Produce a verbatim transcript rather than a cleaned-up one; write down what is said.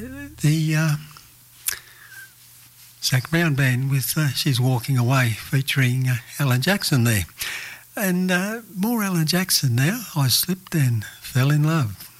the uh, Zac Brown Band with uh, She's Walking Away, featuring uh, Alan Jackson there. And uh, more Alan Jackson now. I Slipped and Fell in Love.